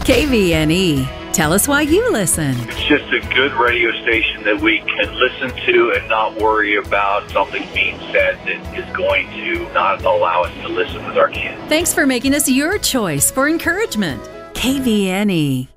KVNE. Tell us why you listen. It's just a good radio station that we can listen to and not worry about something being said that is going to not allow us to listen with our kids. Thanks for making us your choice for encouragement. KVNE.